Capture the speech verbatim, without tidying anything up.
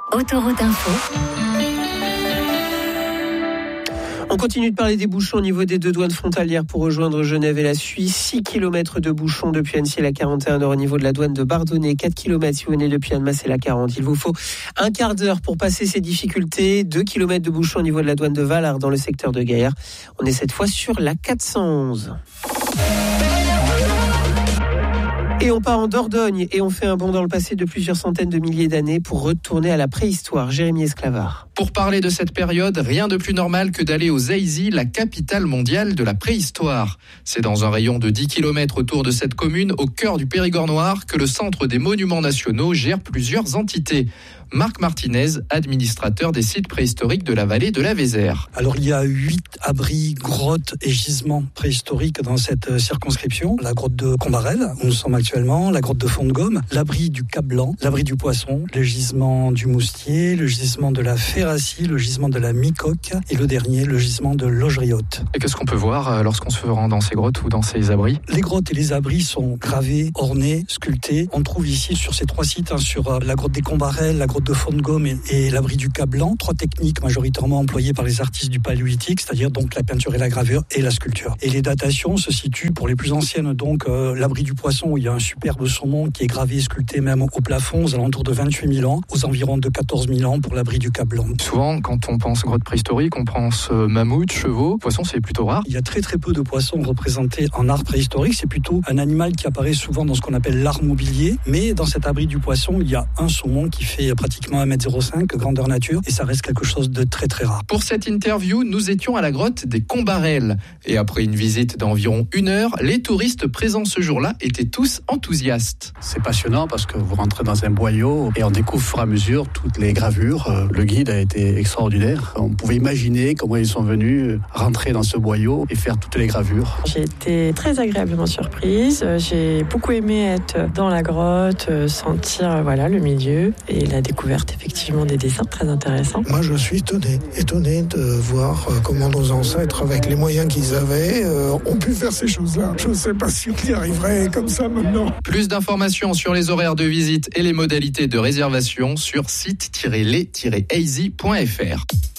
Autoroute Info. On continue de parler des bouchons au niveau des deux douanes frontalières pour rejoindre Genève et la Suisse. six kilomètres de bouchons depuis Annecy et la quarante et un heures au niveau de la douane de Bardonnay. quatre kilomètres si vous venez depuis Annemasse et la quarante. Il vous faut un quart d'heure pour passer ces difficultés. deux kilomètres de bouchons au niveau de la douane de Valard dans le secteur de Gaillard. On est cette fois sur la quatre cent onze. Et on part en Dordogne et on fait un bond dans le passé de plusieurs centaines de milliers d'années pour retourner à la préhistoire. Jérémy Esclavard. Pour parler de cette période, rien de plus normal que d'aller aux Aisy, la capitale mondiale de la préhistoire. C'est dans un rayon de dix kilomètres autour de cette commune, au cœur du Périgord noir, que le Centre des monuments nationaux gère plusieurs entités. Marc Martinez, administrateur des sites préhistoriques de la vallée de la Vézère. Alors il y a huit abris, grottes et gisements préhistoriques dans cette circonscription. La grotte de Combarel, où nous sommes actuellement, la grotte de Font-de-Gaume, l'abri du Cap Blanc, l'abri du Poisson, le gisement du Moustier, le gisement de la Ferracie, le gisement de la Micoque et le dernier, le gisement de Logeriotte. Et qu'est-ce qu'on peut voir lorsqu'on se rend dans ces grottes ou dans ces abris ? Les grottes et les abris sont gravés, ornés, sculptés. On trouve ici sur ces trois sites, hein, sur la grotte des Combarel, la grotte de Font-de-Gaume et, et l'abri du Cap Blanc, trois techniques majoritairement employées par les artistes du Paléolithique, c'est-à-dire donc la peinture et la gravure et la sculpture. Et les datations se situent pour les plus anciennes, donc euh, l'abri du Poisson, où il y a un superbe saumon qui est gravé et sculpté même au plafond aux alentours de vingt-huit mille ans, aux environs de quatorze mille ans pour l'abri du Cap Blanc. Souvent, quand on pense grotte préhistorique, on pense euh, mammouth, chevaux, poissons, c'est plutôt rare. Il y a très très peu de poissons représentés en art préhistorique, c'est plutôt un animal qui apparaît souvent dans ce qu'on appelle l'art mobilier, mais dans cet abri du Poisson, il y a un saumon qui fait pratiquement un mètre zéro cinq, grandeur nature, et ça reste quelque chose de très très rare. Pour cette interview, nous étions à la grotte des Combarel. Et après une visite d'environ une heure, les touristes présents ce jour-là étaient tous enthousiastes. C'est passionnant parce que vous rentrez dans un boyau et on découvre au fur et à mesure toutes les gravures. Le guide a été extraordinaire. On pouvait imaginer comment ils sont venus rentrer dans ce boyau et faire toutes les gravures. J'ai été très agréablement surprise. J'ai beaucoup aimé être dans la grotte, sentir voilà, le milieu et la découverte effectivement des dessins très intéressants. Moi je suis étonné, étonné de voir comment nos ancêtres, avec les moyens qu'ils avaient, euh, ont pu faire ces choses-là. Je ne sais pas si on y arriverait comme ça maintenant. Plus d'informations sur les horaires de visite et les modalités de réservation sur site tiret les tiret aisy point f r.